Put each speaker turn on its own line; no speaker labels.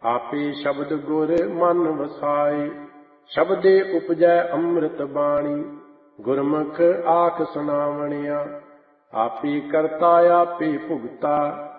ਆਪੇ ਸ਼ਬਦ ਗੁਰ ਮਨ ਵਸਾਏ। ਸ਼ਬਦੇ ਉਪਜੈ ਅੰਮ੍ਰਿਤ ਬਾਣੀ, ਗੁਰਮੁਖ ਆਖ ਸੁਣਾਵਣਿਆ। ਆਪੇ ਕਰਤਾ ਆਪੇ ਭੁਗਤਾ,